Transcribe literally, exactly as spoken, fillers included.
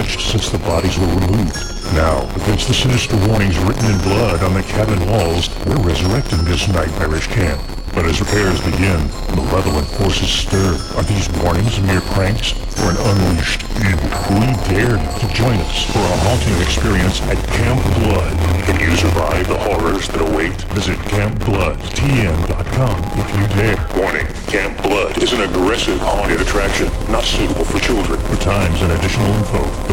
untouched since the bodies were removed. Now, against the sinister warnings written in blood on the cabin walls, we're resurrecting this nightmarish camp. But as repairs begin, malevolent forces stir. Are these warnings mere pranks or an unleashed evil? Will you dare to join us for a haunting experience at Camp Blood? Can you survive the horrors that await? Visit camp blood t n dot com if you dare. Warning, Camp Blood is an aggressive haunted attraction, not suitable for children. For times and additional info,